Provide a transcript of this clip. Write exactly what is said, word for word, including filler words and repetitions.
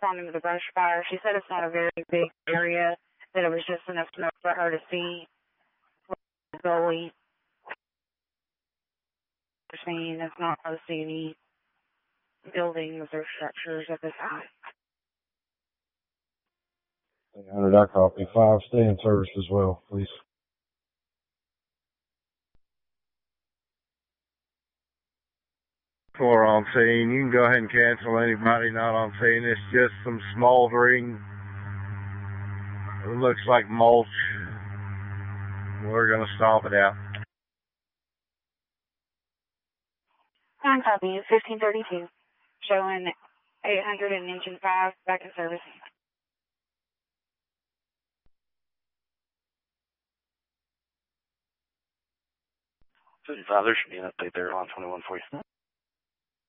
responding to the brush fire. She said it's not a very big area, that it was just enough smoke for her to see the gully. Saying it's not close to any buildings or structures at this time. eight hundred, I copy. five, stay in service as well, please. four on scene. You can go ahead and cancel anybody not on scene. It's just some smoldering. It looks like mulch. We're going to stomp it out. Time copy, fifteen thirty-two. Showing eight hundred and engine five back in service. fifty-five, there should be an update there on twenty-one for you.